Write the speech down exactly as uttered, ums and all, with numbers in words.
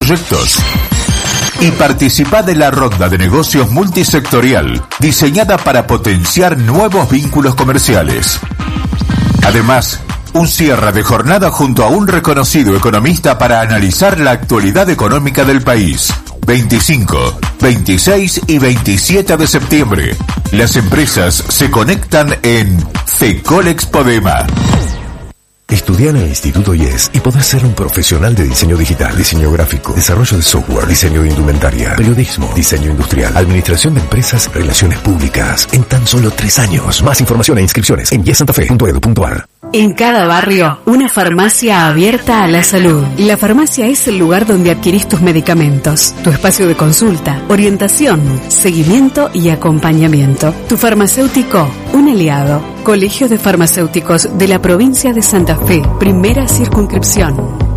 proyectos. Y participá de la ronda de negocios multisectorial, diseñada para potenciar nuevos vínculos comerciales. Además, un cierre de jornada junto a un reconocido economista para analizar la actualidad económica del país. veinticinco, veintiséis y veintisiete de septiembre. Las empresas se conectan en FECOLEXPODEMA. Estudia en el Instituto I E S y podés ser un profesional de diseño digital, diseño gráfico, desarrollo de software, diseño de indumentaria, periodismo, diseño industrial, administración de empresas, relaciones públicas, en tan solo tres años. Más información e inscripciones en i e s santafe punto edu punto a r. En cada barrio, una farmacia abierta a la salud. La farmacia es el lugar donde adquirís tus medicamentos, tu espacio de consulta, orientación, seguimiento y acompañamiento. Tu farmacéutico, un aliado. Colegio de Farmacéuticos de la provincia de Santa Fe, primera circunscripción.